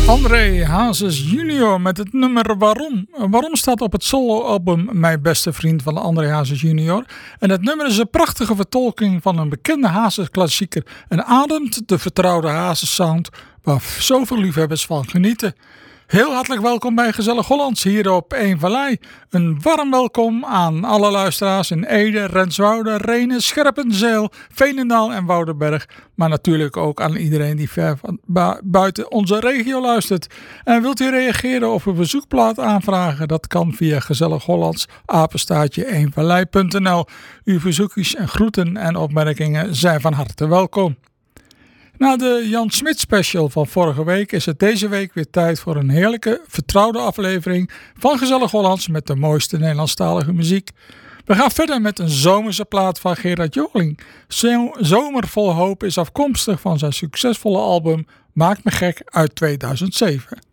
André Hazes junior met het nummer Waarom. Waarom staat op het soloalbum Mijn Beste Vriend van André Hazes junior. En het nummer is een prachtige vertolking van een bekende Hazes klassieker. En ademt de vertrouwde Hazes sound waar zoveel liefhebbers van genieten. Heel hartelijk welkom bij Gezellig Hollands hier op Eemvallei. Een warm welkom aan alle luisteraars in Ede, Renswoude, Rhenen, Scherpenzeel, Veenendaal en Woudenberg. Maar natuurlijk ook aan iedereen die ver van buiten onze regio luistert. En wilt u reageren of een verzoekplaat aanvragen? Dat kan via Gezellig Hollands, @eemvallei.nl. Uw verzoekjes en groeten en opmerkingen zijn van harte welkom. Na de Jan Smit special van vorige week is het deze week weer tijd voor een heerlijke, vertrouwde aflevering van Gezellig Hollands met de mooiste Nederlandstalige muziek. We gaan verder met een zomerse plaat van Gerard Joling. Zomer vol hoop is afkomstig van zijn succesvolle album Maak me gek uit 2007.